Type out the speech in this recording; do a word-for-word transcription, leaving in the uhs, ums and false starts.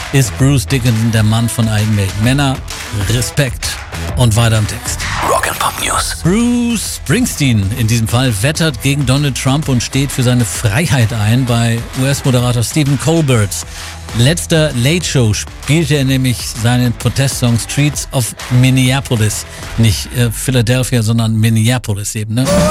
ist Bruce Dickinson der Mann von Iron Maiden. Männer, Respekt und weiter im Text. Rock'n'Pop News. Bruce Springsteen in diesem Fall wettert gegen Donald Trump und steht für seine Freiheit ein bei U S-Moderator Stephen Colberts letzter Late Show spielte er nämlich seinen Protestsong Streets of Minneapolis. Nicht äh, Philadelphia, sondern Minneapolis eben, ne?